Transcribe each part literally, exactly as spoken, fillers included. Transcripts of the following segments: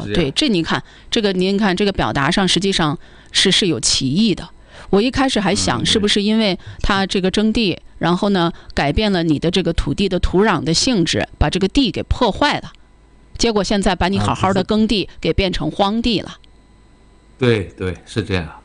对，这您看，这个您看这个表达上实际上是是有歧义的。我一开始还想是不是因为它这个征地，然后呢改变了你的这个土地的土壤的性质，把这个地给破坏了，结果现在把你好好的耕地给变成荒地了。 对对，是这样。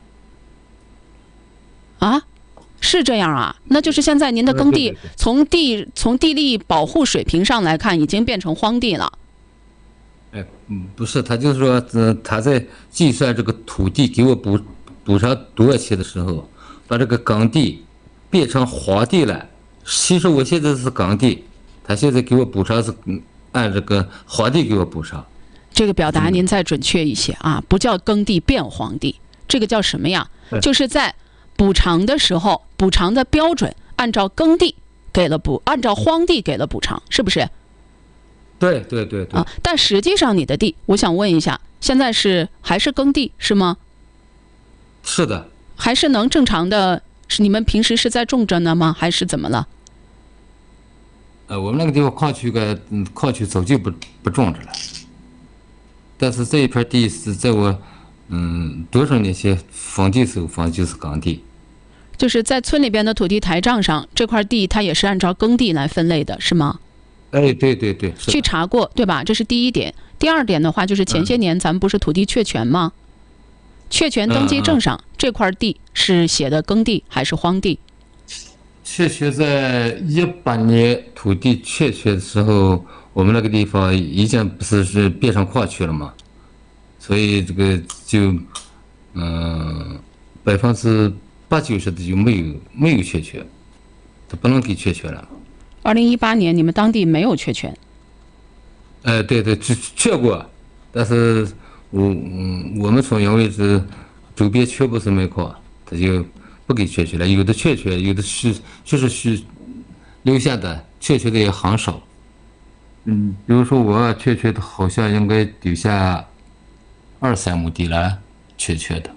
啊，是这样啊？那就是现在您的耕地从地从地力保护水平上来看，已经变成荒地了。 哎，嗯，不是，他就是说，呃，他在计算这个土地给我补补偿多少钱的时候，把这个耕地变成荒地了。其实我现在是耕地，他现在给我补偿是按这个荒地给我补偿。 这个表达您再准确一些啊，不叫耕地变荒地，这个叫什么呀？就是在补偿的时候，补偿的标准按照耕地给了补，按照荒地给了补偿，是不是？ 对对对对。 啊，但实际上你的地，我想问一下，现在是还是耕地是吗？ 是的。 还是能正常的？是你们平时是在种着呢吗？还是怎么了？ 呃，我们那个地方矿区个，嗯，矿区早就不不种着了。但是这一片地是在我，嗯，多少年前封地时候封就是耕地。 就是在村里边的土地台账上，这块地它也是按照耕地来分类的，是吗？ 哎，对对对， 去查过，对吧？这是第一点。第二点的话，就是前些年咱们不是土地确权吗？确权登记证上、嗯嗯、这块地是写的耕地还是荒地？ 确权在一八年土地确权的时候，我们那个地方已经不是是变成矿区了嘛，所以这个就，嗯，百分之八九十的就没有没有确权，它不能给确权了。 二零一八年你们当地没有确权？ 呃，对对，确确过，但是我嗯我们村因为是周边全部是煤矿，他就不给确权了。有的确权，有的是确实是留下的，确权的也很少。嗯，比如说我确权的好像应该留下二三亩地来确权的。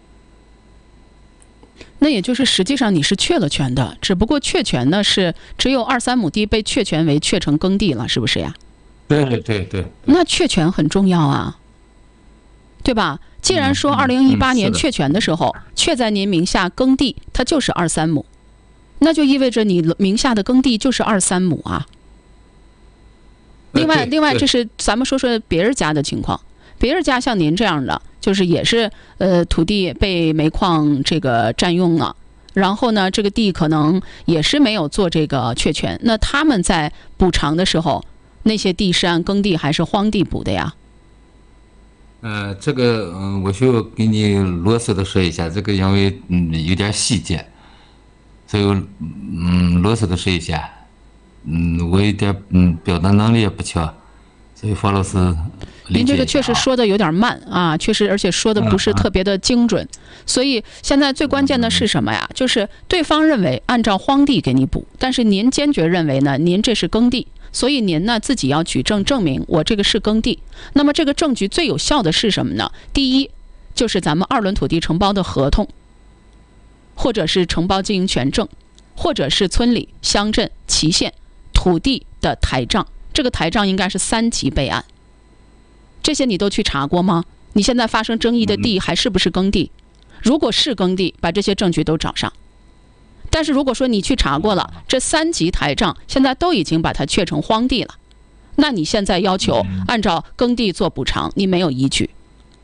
那也就是实际上你是确了权的，只不过确权呢是只有二三亩地被确权为确成耕地了，是不是呀？ 对对对对。 那确权很重要啊，对吧？既然说二零一八年确权的时候、嗯嗯、确在您名下耕地，它就是二三亩，那就意味着你名下的耕地就是二三亩啊。另外，另外这是咱们说说别人家的情况，别人家像您这样的。就是也是呃土地被煤矿这个占用了，然后呢这个地可能也是没有做这个确权，那他们在补偿的时候，那些地是按耕地还是荒地补的呀？ 呃，这个嗯，我需要给你啰嗦的说一下，这个因为嗯有点细节，所以嗯啰嗦的说一下，嗯我有点嗯表达能力也不强，所以方老师。 您这个确实说的有点慢啊，确实，而且说的不是特别的精准，所以现在最关键的是什么呀？就是对方认为按照荒地给你补，但是您坚决认为呢，您这是耕地，所以您呢自己要举证证明我这个是耕地。那么这个证据最有效的是什么呢？第一，就是咱们二轮土地承包的合同，或者是承包经营权证，或者是村里、乡镇、旗县土地的台账，这个台账应该是三级备案。这些你都去查过吗？你现在发生争议的地还是不是耕地？如果是耕地，把这些证据都找上。但是如果说你去查过了，这三级台账现在都已经把它确成荒地了，那你现在要求按照耕地做补偿，你没有依据。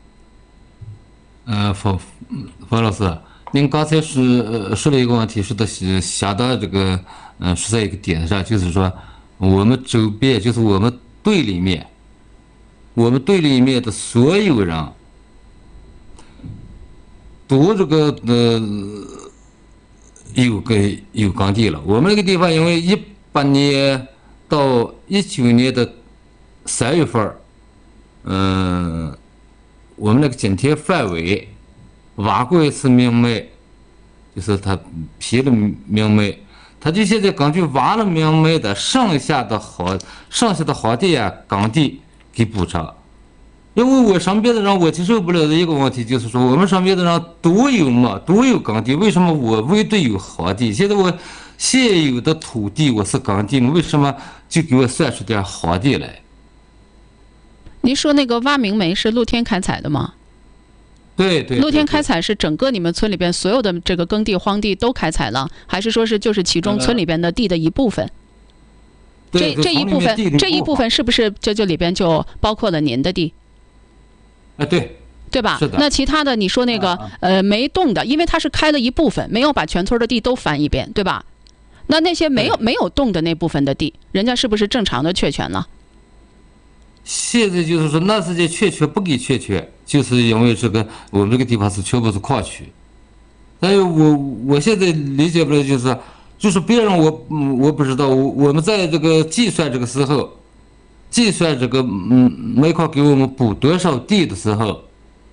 呃，方方老师，您刚才是、呃、说了一个问题，说的是想到这个，嗯、呃，说在一个点上，就是说我们周边，就是我们队里面。我们队里面的所有人都这个呃有个有耕地了。我们那个地方因为一八年到一九年的三月份，嗯、呃，我们那个津贴范围挖过一次明煤，就是他批了明煤，他就现在根据挖了明煤的剩下的好剩下的好地啊耕地。给补偿，因为我身边的人我接受不了的一个问题就是说，我们身边的人都有嘛，都有耕地，为什么我唯独有荒地？现在我现有的土地我是耕地，为什么就给我算出点荒地来？ 您说那个挖明煤是露天开采的吗？ 对对。 露天开采是整个你们村里边所有的这个耕地、荒地都开采了，还是说是就是其中村里边的地的一部分？ 呃、 这这一部分，这一部分是不是这就里边就包括了您的地？ 啊，对。 对吧？ 是的。 那其他的你说那个、啊、呃没动的，因为它是开了一部分，没有把全村的地都翻一遍，对吧？那那些没有没有动的那部分的地，人家是不是正常的确权了？ 现在就是说那时间确权不给确权，就是因为这个我们这个地方是全部是矿区。但是我我现在理解不了，就是就是别人我我不知道，我我们在这个计算这个时候，计算这个嗯煤矿给我们补多少地的时候。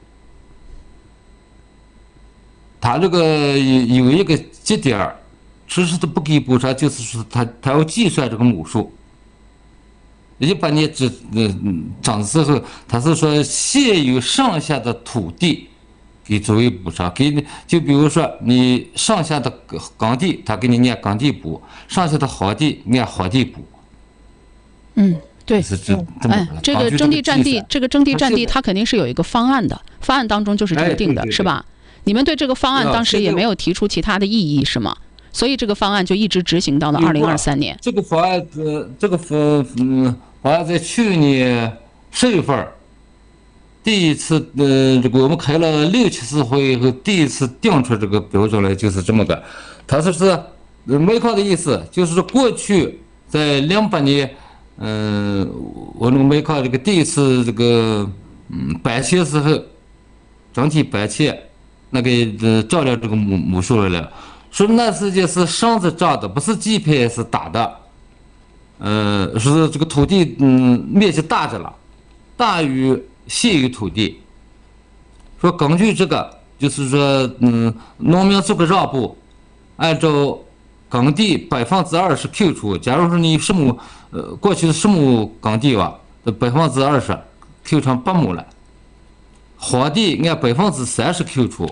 他这个有有一个节点，迟迟都不给补偿，就是说他他要计算这个亩数。一般你这呃涨的时候，他是说现有上下的土地给作为补偿，给你就比如说你上下的耕地，他给你按耕地补；上下的荒地按荒地补。 嗯，对。 是这哎，这个征地占地，这个征地占地，它肯定是有一个方案的，方案当中就是这么定的， 哎、对对对是吧？你们对这个方案当时也没有提出其他的异议是吗？所以这个方案就一直执行到了二零二三年。 这个方案，呃，这个方嗯方案在去年十月份，第一次呃，这个我们开了六七次会以后，第一次定出这个标准来，就是这么个。它是是煤矿的意思，就是说过去在零八年，嗯、呃，我那个煤矿这个第一次这个嗯搬迁时候，整体搬迁。那个呃，照亮这个亩亩数来了，说那时间是绳子扎的，不是 G P S 打的，呃，是这个土地嗯面积大着了，大于现有土地。说根据这个，就是说嗯，农民做个让步，按照耕地百分之二十 Q 除，假如说你十亩呃过去的十亩耕地吧，百分之二十 Q 成八亩了。荒地按百分之三十 Q 除，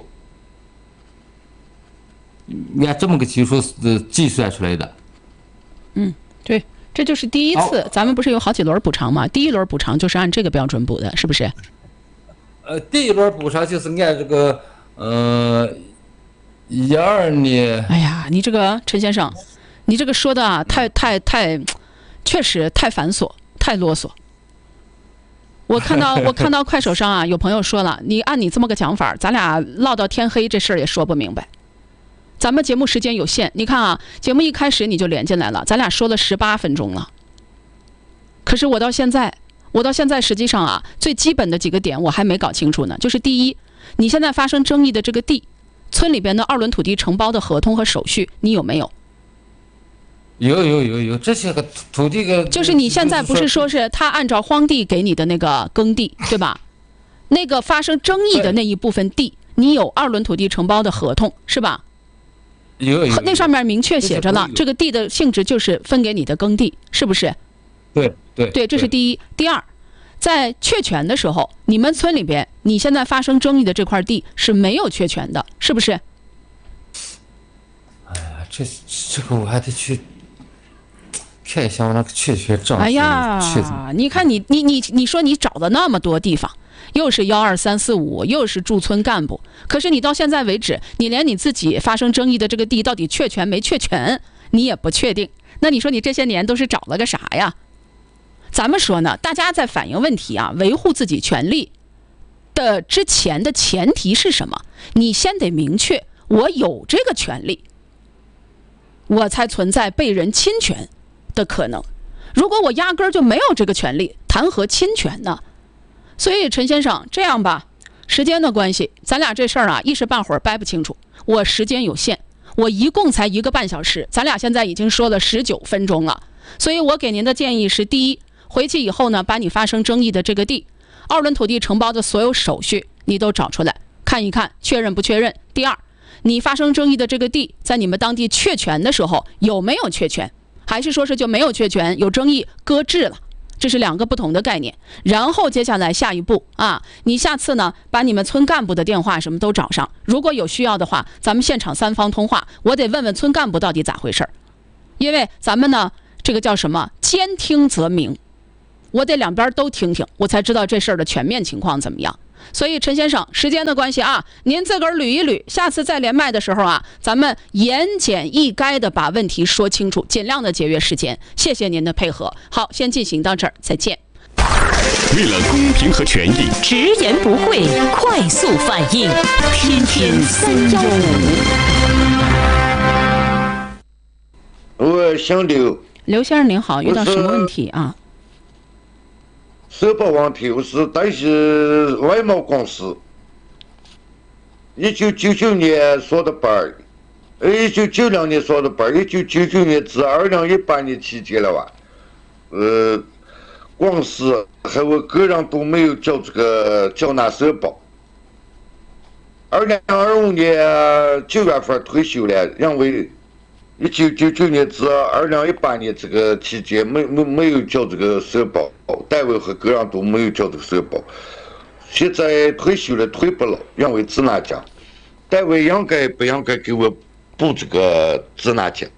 按这么个技术呃计算出来的。 嗯，对，这就是第一次，哦、咱们不是有好几轮补偿吗？第一轮补偿就是按这个标准补的，是不是？ 呃，第一轮补偿就是按这个呃一二年。 哎呀，你这个陈先生，你这个说的啊，太太太，确实太繁琐，太啰嗦。我看到我看到快手上啊，有朋友说了，你按你这么个讲法，咱俩唠到天黑，这事儿也说不明白。咱们节目时间有限，你看啊，节目一开始你就连进来了，咱俩说了十八分钟了。可是我到现在，我到现在实际上啊，最基本的几个点我还没搞清楚呢。就是第一，你现在发生争议的这个地，村里边的二轮土地承包的合同和手续，你有没有？ 有有有有，这些个土地个就是你现在不是说是他按照荒地给你的那个耕地，对吧？那个发生争议的那一部分地，你有二轮土地承包的合同是吧？ 有有， 那上面明确写着了，这个地的性质就是分给你的耕地，是不是？ 对对对，这是第一。第二，在确权的时候，你们村里边你现在发生争议的这块地是没有确权的，是不是？ 哎呀，这这个我还得去。看一下我那个确权证。 哎呀，你看你你你你说你找了那么多地方，又是幺二三四五，又是驻村干部，可是你到现在为止，你连你自己发生争议的这个地到底确权没确权，你也不确定。那你说你这些年都是找了个啥呀？咱们说呢，大家在反映问题啊，维护自己权利的之前的前提是什么？你先得明确我有这个权利，我才存在被人侵权的可能。如果我压根儿就没有这个权利，谈何侵权呢？所以陈先生，这样吧，时间的关系，咱俩这事儿啊一时半会儿掰不清楚，我时间有限，我一共才一个半小时，咱俩现在已经说了十九分钟了，所以我给您的建议是：第一，回去以后呢，把你发生争议的这个地二轮土地承包的所有手续你都找出来看一看，确认不确认。第二，你发生争议的这个地在你们当地确权的时候有没有确权，还是说是就没有确权，有争议搁置了，这是两个不同的概念。然后接下来下一步啊，你下次呢把你们村干部的电话什么都找上，如果有需要的话，咱们现场三方通话，我得问问村干部到底咋回事，因为咱们呢这个叫什么，兼听则明， 我得两边都听听，我才知道这事儿的全面情况怎么样。所以陈先生，时间的关系啊，您自个儿捋一捋，下次再连麦的时候啊，咱们言简意赅的把问题说清楚，尽量的节约时间。谢谢您的配合。好，先进行到这儿，再见。 为了公平和权益， 直言不讳，快速反应，天天三幺五。我姓刘， 刘先生您好，遇到什么问题啊？ 社保问题，我是担心外贸公司。一九九九年上的班，一九九两年上的班，一九九九年至二零一八年期间了吧？呃，公司还有我个人都没有交这个缴纳社保。二零二五年九月份退休了，因为一九九九年至二零一八年这个期间没没没有交这个社保，单位和个人都没有交这个社保。现在退休了，退不了，因为滞纳奖，单位应该不应该给我补这个滞纳奖？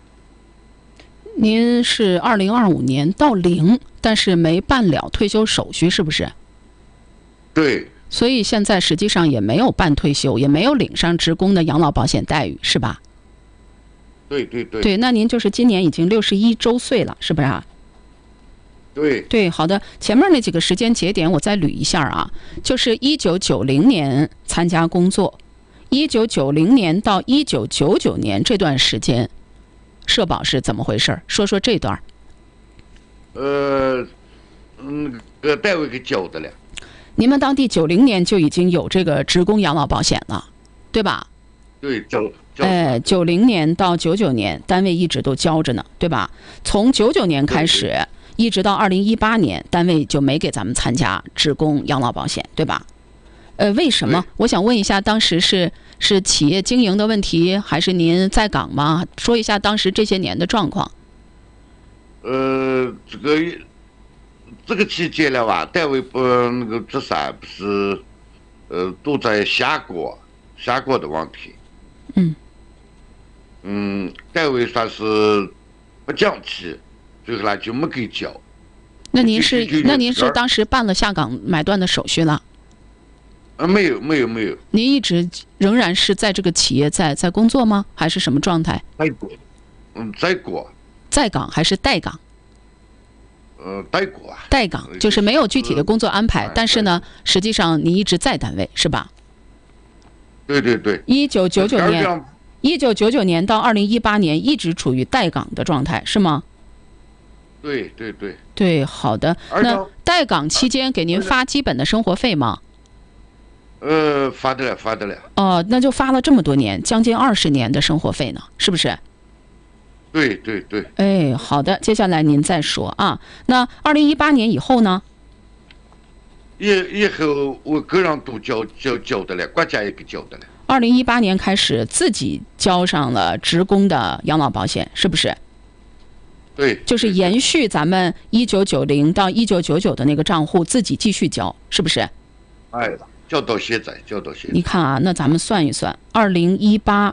您是二零二五年到零，但是没办了退休手续，是不是？ 对。 所以现在实际上也没有办退休，也没有领上职工的养老保险待遇，是吧？ 对对对。 对，那您就是今年已经六十一周岁了，是不是啊？ 对对，好的。前面那几个时间节点我再捋一下啊，就是一九九零年参加工作，一九九零年到一九九九年这段时间，社保是怎么回事？说说这段。 呃，嗯，个单位给交的了。 你们当地九零年就已经有这个职工养老保险了，对吧？ 对，交。 哎，九零年到九九年，单位一直都交着呢，对吧？从九九年开始，一直到二零一八年，单位就没给咱们参加职工养老保险，对吧？呃，为什么？我想问一下，当时是是企业经营的问题，还是您在岗吗？说一下当时这些年的状况。 呃，这个这个期间了吧，单位不那个这啥不是，呃，都在下锅下锅的问题。 嗯。 嗯，单位算是不讲气，最后呢就没给交。 那您是那您是当时办了下岗买断的手续了？ 啊，没有没有没有。 您一直仍然是在这个企业在在工作吗？还是什么状态？ 在岗，嗯，在岗。 在岗还是待岗？ 呃，待岗啊。 待岗就是没有具体的工作安排，但是呢，实际上你一直在单位是吧？ 对对对。 一九九九年。一九九九年到二零一八年一直处于待岗的状态，是吗？ 对对对。 对，好的。那待岗期间给您发基本的生活费吗？ 呃，发的了，发的了。 哦，那就发了这么多年，将近二十年的生活费呢，是不是？ 对对对。 哎，好的，接下来您再说啊。那二零一八年以后呢？ 以以后我个人都交交交的了，国家也给交的了。 二零一八年开始自己交上了职工的养老保险，是不是？ 对， 就是延续咱们一九九零到一九九九的那个账户，自己继续交，是不是？ 哎，交到现在，交到现在。 你看啊，那咱们算一算，二零一八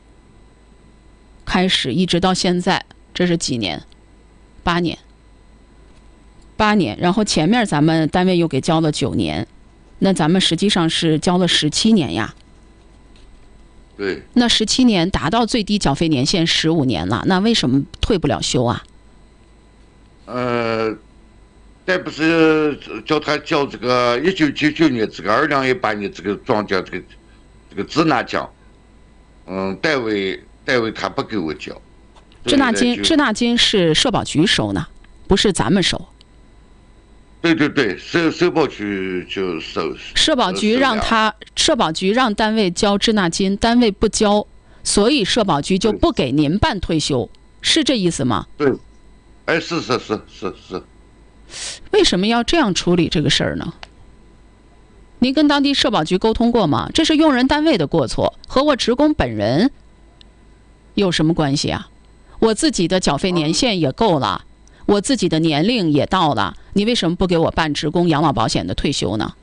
开始一直到现在，这是几年？八年。八年，然后前面咱们单位又给交了九年，那咱们实际上是交了十七年呀。 对， 那十七年达到最低缴费年限十五年了，那为什么退不了休啊？ 呃，但不是叫他交这个一九九九年这个二零一八年这个庄稼这个这个滞纳奖，嗯，单位单位他不给我交。 滞纳金滞纳金是社保局收呢，不是咱们收。 对对对，社社保局就收。 社保局让他社保局让单位交滞纳金，单位不交，所以社保局就不给您办退休，是这意思吗？ 对，哎，是是是是是。 为什么要这样处理这个事儿呢？您跟当地社保局沟通过吗？这是用人单位的过错，和我职工本人有什么关系啊？我自己的缴费年限也够了。我自己的年龄也到了，你为什么不给我办职工养老保险的退休呢？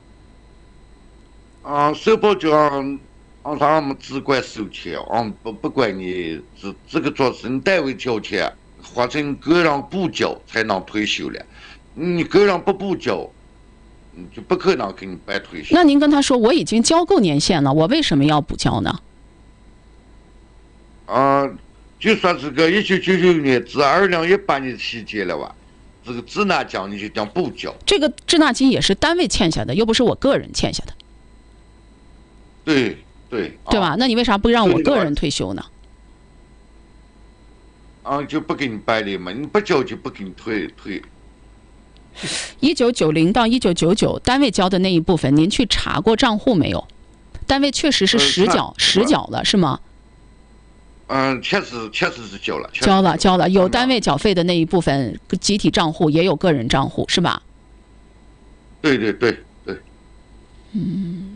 啊，社保局让让他们只管收钱，啊，不不管你这这个主要是你单位交钱，或者你个人补缴才能退休了。 你个人不补交，就不可能给你办退休。 那您跟他说我已经交够年限了，我为什么要补交呢？ 啊，就算是个一九九九年至二零一八年期间了吧，这个滞纳金你就讲补交。 这个滞纳金也是单位欠下的，又不是我个人欠下的。 对对。 对吧？ 啊、 那你为啥不让我个人退休呢？ 啊，就不给你办理嘛，你不交就不给你退退。 一九九零到一九九九，单位交的那一部分，您去查过账户没有？单位确实是实缴、 呃、 实缴了，是吗？ 嗯，确实确实是交了， 交了交了，有单位缴费的那一部分集体账户，也有个人账户，是吧？ 对对对对。 嗯。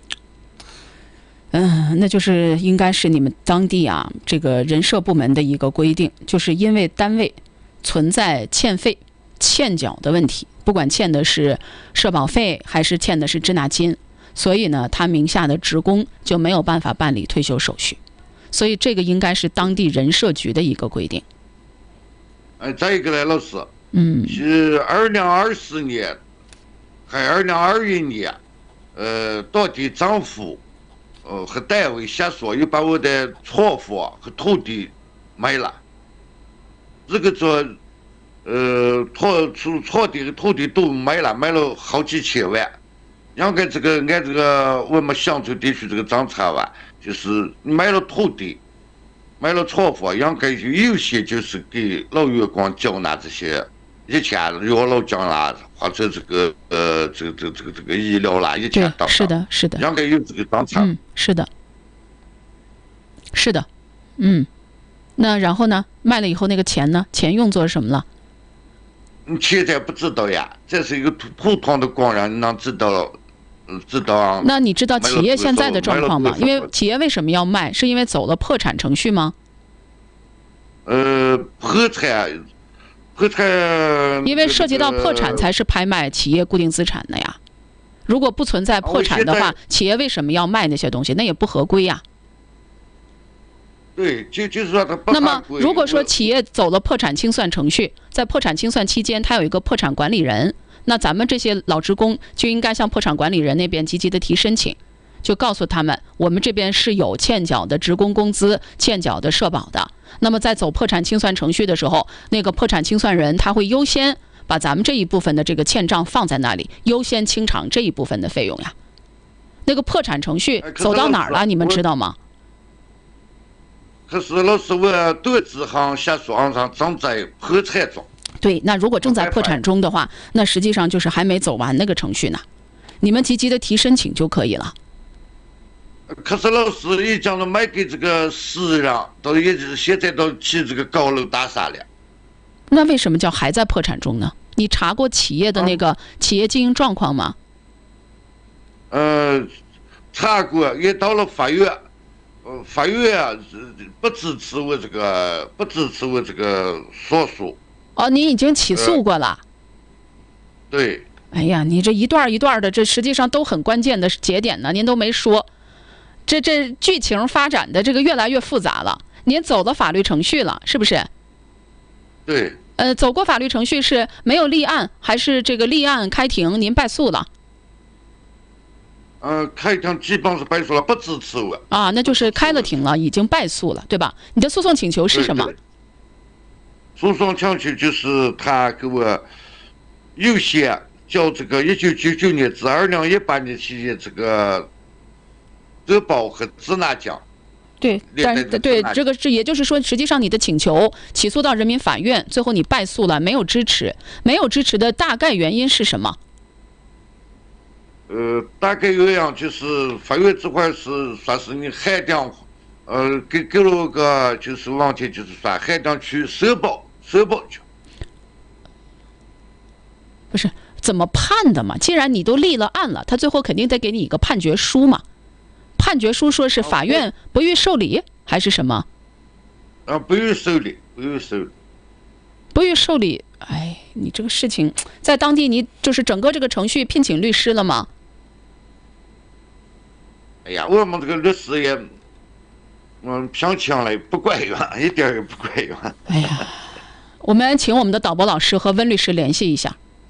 嗯，那就是应该是你们当地啊，这个人社部门的一个规定，就是因为单位存在欠费、欠缴的问题，不管欠的是社保费还是欠的是滞纳金，所以呢，他名下的职工就没有办法办理退休手续，所以这个应该是当地人社局的一个规定。 呃，再一个呢，老师， 嗯， 是二零二四年，还二零二一年，呃，当地政府。呃，和单位下属又把我的厂房和土地卖了，这个做，呃，厂厂场地和土地都卖了，卖了好几千万。应该这个按这个我们乡村地区这个政策吧，就是卖了土地，卖了厂房，应该就有些就是给老员工缴纳这些以前养老金啦，或者这个呃这个这个这个这个医疗啦，以前等等， 是的，是的， 应该有这个政策。 嗯，是的，是的，嗯，那然后呢？卖了以后那个钱呢？钱用作什么了？ 你现在不知道呀，这是一个普通的工人，你能知道？知道啊。 那你知道企业现在的状况吗？因为企业为什么要卖？是因为走了破产程序吗？ 呃，破产。破产， 因为涉及到破产才是拍卖企业固定资产的呀。如果不存在破产的话，企业为什么要卖那些东西？那也不合规呀。 对，就就是说它不合规。 那么，如果说企业走了破产清算程序，在破产清算期间，它有一个破产管理人，那咱们这些老职工就应该向破产管理人那边积极的提申请。就告诉他们，我们这边是有欠缴的职工工资、欠缴的社保的。那么在走破产清算程序的时候，那个破产清算人他会优先把咱们这一部分的这个欠账放在那里，优先清偿这一部分的费用呀。那个破产程序走到哪儿了？你们知道吗？ 可是老师，我对这行下属上正在破产中。 对，那如果正在破产中的话，那实际上就是还没走完那个程序呢。你们积极的提申请就可以了。 可是老师已经都卖给这个私人，都一直现在都起这个高楼大厦了。 那为什么叫还在破产中呢？你查过企业的那个企业经营状况吗？ 呃，查过，也到了法院，呃，法院啊不支持我这个，不支持我这个诉讼。 哦，你已经起诉过了。 呃、对。 哎呀，你这一段一段的，这实际上都很关键的节点呢，您都没说。这这剧情发展的这个越来越复杂了，您走了法律程序了，是不是？ 对。 呃，走过法律程序是没有立案，还是这个立案开庭您败诉了？ 呃，开庭基本是败诉了，不支持我。 啊，那就是开了庭了，已经败诉了，对吧？你的诉讼请求是什么？ 对对，诉讼请求就是他给我优先交这个一九九九年至二零一八年期间这个社保和滞纳金。 对，但是对这个是，也就是说，实际上你的请求起诉到人民法院，最后你败诉了，没有支持，没有支持的大概原因是什么？ 呃，大概原因就是法院这块是算是你海淀，呃，给给了个就是问题，就是说海淀区社保社保局。 不是怎么判的嘛？既然你都立了案了，他最后肯定得给你一个判决书嘛。判决书说是法院不予受理还是什么？ 啊，不予受理，不予受理， 不予受理。哎，你这个事情在当地，你就是整个这个程序聘请律师了吗？ 哎呀，我们这个律师也，嗯，评清了不管用，一点也不管用。 哎呀，我们请我们的导播老师和温律师联系一下，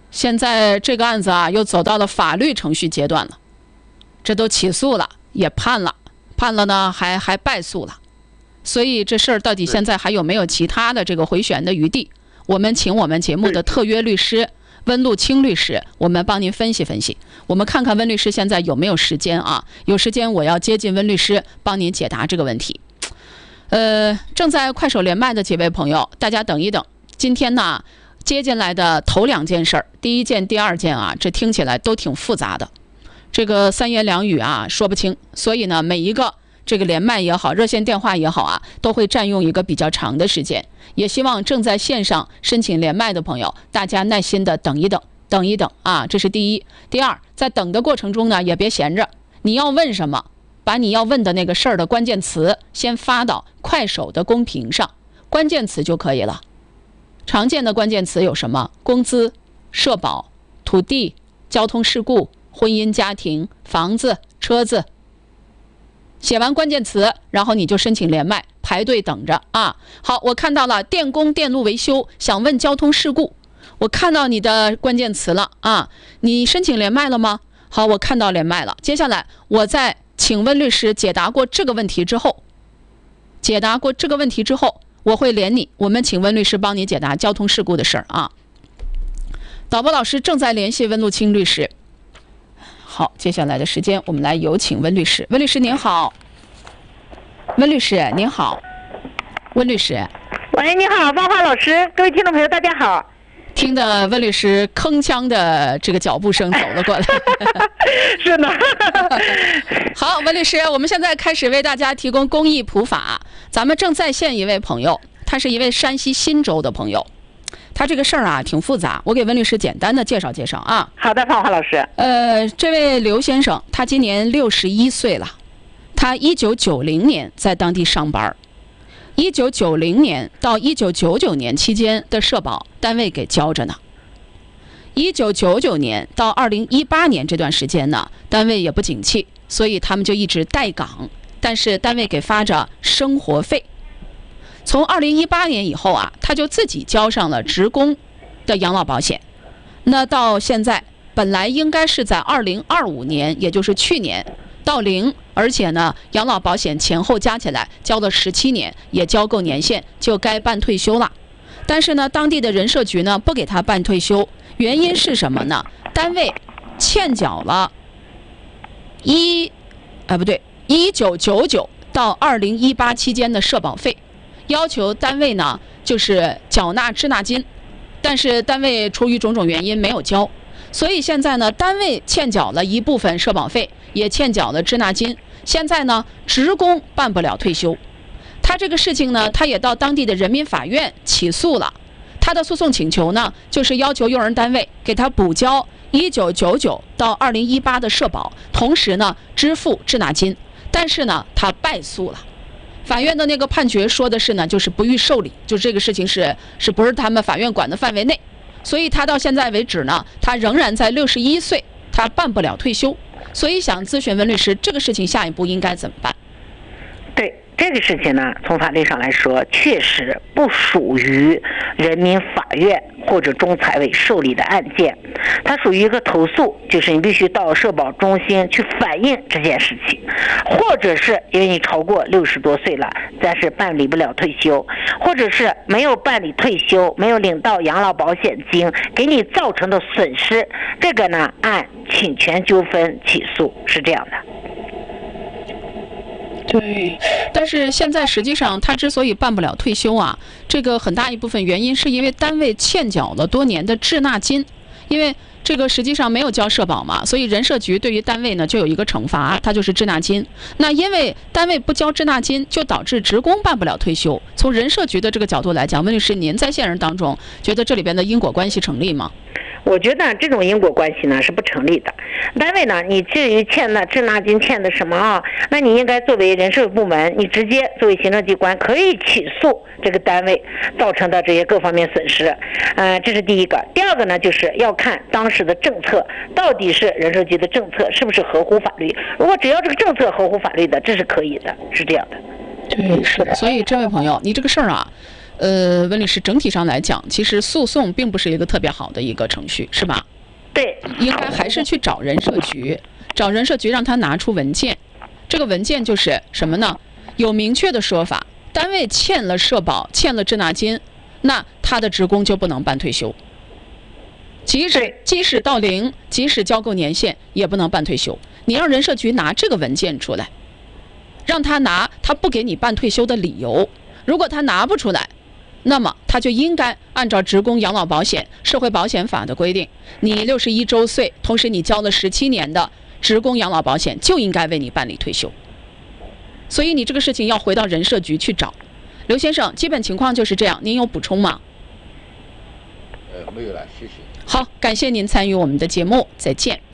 现在这个案子啊，又走到了法律程序阶段了，这都起诉了，也判了，判了呢，还还败诉了，所以这事儿到底现在还有没有其他的这个回旋的余地？我们请我们节目的特约律师温路清律师，我们帮您分析分析，我们看看温律师现在有没有时间啊？有时间我要接近温律师，帮您解答这个问题。呃，正在快手连麦的几位朋友，大家等一等，今天呢接进来的头两件事儿，第一件、第二件啊，这听起来都挺复杂的，这个三言两语啊说不清，所以呢，每一个这个连麦也好，热线电话也好啊，都会占用一个比较长的时间。也希望正在线上申请连麦的朋友，大家耐心的等一等，等一等啊，这是第一。第二，在等的过程中呢，也别闲着，你要问什么，把你要问的那个事儿的关键词先发到快手的公屏上，关键词就可以了。常见的关键词有什么？工资、社保、土地、交通事故、婚姻家庭、房子、车子。写完关键词，然后你就申请连麦，排队等着啊。好，我看到了电工电路维修，想问交通事故，我看到你的关键词了啊。你申请连麦了吗？好，我看到连麦了。接下来我在请温律师解答过这个问题之后，解答过这个问题之后，我会连你，我们请温律师帮你解答交通事故的事儿啊。导播老师正在联系温路清律师。好，接下来的时间我们来有请温律师。温律师您好。温律师您好。温律师。 喂，你好，芳华老师，各位听众朋友大家好。 听的温律师铿锵的这个脚步声走了过来。 是呢。 好，温律师，我们现在开始为大家提供公益普法。咱们正在线一位朋友，他是一位山西忻州的朋友，他这个事儿啊挺复杂，我给温律师简单的介绍介绍啊。 好的，芳华老师。 呃，这位刘先生，他今年六十一岁了，他一九九零年在当地上班，一九九零年到一九九九年期间的社保单位给交着呢。一九九九年到二零一八年这段时间呢，单位也不景气，所以他们就一直待岗，但是单位给发着生活费。从二零一八年以后啊，他就自己交上了职工的养老保险。那到现在，本来应该是在二零二五年，也就是去年到零，而且呢，养老保险前后加起来交了十七年，也交够年限，就该办退休了。但是呢，当地的人社局呢不给他办退休，原因是什么呢？单位欠缴了一，啊不对，一九九九到二零一八期间的社保费。要求单位呢就是缴纳滞纳金，但是单位出于种种原因没有交，所以现在呢单位欠缴了一部分社保费，也欠缴了滞纳金。现在呢职工办不了退休，他这个事情呢他也到当地的人民法院起诉了。他的诉讼请求呢就是要求用人单位给他补交一九九九到二零一八的社保，同时呢支付滞纳金，但是呢他败诉了。法院的那个判决说的是呢，就是不予受理，就这个事情是是不是他们法院管的范围内，所以他到现在为止呢，他仍然在六十一岁，他办不了退休，所以想咨询温律师，这个事情下一步应该怎么办？ 对。这个事情呢，从法律上来说，确实不属于人民法院或者中财委受理的案件，它属于一个投诉，就是你必须到社保中心去反映这件事情，或者是因为你超过六十多岁了，但是办理不了退休，或者是没有办理退休，没有领到养老保险金，给你造成的损失，这个呢按侵权纠纷起诉，是这样的。 对，但是现在实际上他之所以办不了退休啊，这个很大一部分原因是因为单位欠缴了多年的滞纳金，因为这个实际上没有交社保嘛，所以人社局对于单位呢就有一个惩罚，它就是滞纳金。那因为单位不交滞纳金，就导致职工办不了退休。从人社局的这个角度来讲，温律师，您在现实当中觉得这里边的因果关系成立吗？ 我觉得这种因果关系呢是不成立的。单位呢，你至于欠的滞纳金欠的什么啊？那你应该作为人社部门，你直接作为行政机关可以起诉这个单位造成的这些各方面损失。呃，这是第一个。第二个呢，就是要看当时的政策到底是人社局的政策是不是合乎法律。如果只要这个政策合乎法律的，这是可以的，是这样的。 对，是的。所以这位朋友，你这个事儿啊。 呃，温律师整体上来讲，其实诉讼并不是一个特别好的一个程序，是吧？ 对， 应该还是去找人社局，找人社局让他拿出文件。这个文件就是什么呢？有明确的说法，单位欠了社保、欠了滞纳金，那他的职工就不能办退休。即使即使到零，即使交够年限，也不能办退休。你让人社局拿这个文件出来，让他拿他不给你办退休的理由。如果他拿不出来，那么他就应该按照职工养老保险、社会保险法的规定，你六十一周岁，同时你交了十七年的职工养老保险，就应该为你办理退休。所以你这个事情要回到人社局去找。刘先生，基本情况就是这样，您有补充吗？ 呃，没有了，谢谢。 好，感谢您参与我们的节目，再见。